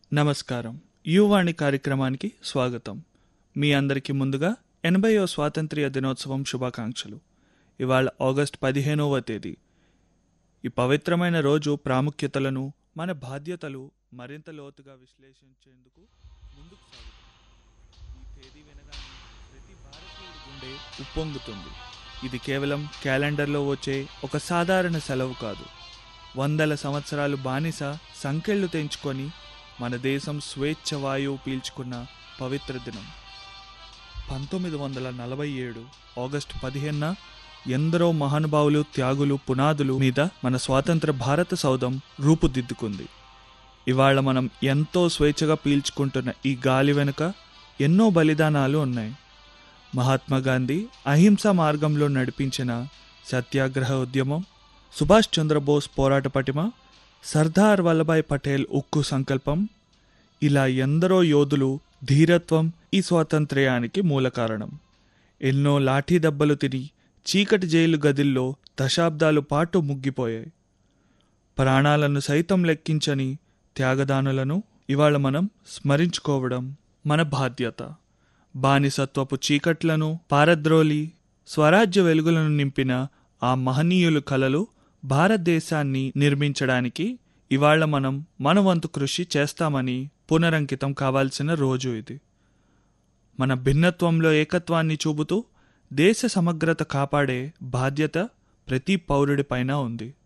నమస్కారం. యువవాణి కార్యక్రమానికి స్వాగతం. మీ అందరికీ ముందుగా 80వ స్వాతంత్ర్య దినోత్సవం శుభాకాంక్షలు. ఇవాళ ఆగస్టు 15వ తేదీ. ఈ పవిత్రమైన రోజు ప్రాముఖ్యతలను, మన బాధ్యతలు మరింత లోతుగా విశ్లేషించేందుకు ముందుకు సాగుతాం. ఈ తేదీ వినగానే ప్రతి భారతీయుడి గుండె ఉప్పొంగుతుంది. ఇది కేవలం క్యాలెండర్లో వచ్చే ఒక సాధారణ సెలవు కాదు. వందల సంవత్సరాలు బానిస సంకెళ్ళు తెంచుకొని మన దేశం స్వేచ్ఛ వాయువు పీల్చుకున్న పవిత్ర దినం. 1947 ఆగస్టు 15న ఎందరో మహానుభావులు, త్యాగులు పునాదులు మీద మన స్వాతంత్ర భారత సౌధం రూపుదిద్దుకుంది. ఇవాళ మనం ఎంతో స్వేచ్ఛగా పీల్చుకుంటున్న ఈ గాలి వెనుక ఎన్నో బలిదానాలు ఉన్నాయి. మహాత్మా గాంధీ అహింసా మార్గంలో నడిపించిన సత్యాగ్రహ ఉద్యమం, సుభాష్ చంద్రబోస్ పోరాట పటిమ, సర్దార్ వల్లభాయ్ పటేల్ ఉక్కు సంకల్పం, ఇలా ఎందరో యోధులు ధీరత్వం ఈ స్వాతంత్ర్యానికి మూల కారణం. ఎన్నో లాఠీ దెబ్బలు తిని చీకటి జైలు గదిల్లో దశాబ్దాలు పాటు ముగ్గిపోయాయి. ప్రాణాలను సైతం లెక్కించని త్యాగదానులను ఇవాళ మనం స్మరించుకోవడం మన బాధ్యత. బానిసత్వపు చీకట్లను పారద్రోలి స్వరాజ్య వెలుగులను నింపిన ఆ మహనీయుల కలలు భారతదేశాన్ని నిర్మించడానికి ఇవాళ మనం మన వంతు కృషి చేస్తామని పునరంకితం కావాల్సిన రోజు ఇది. మన భిన్నత్వంలో ఏకత్వాన్ని చూపుతూ దేశ సమగ్రత కాపాడే బాధ్యత ప్రతి పౌరుడిపైన ఉంది.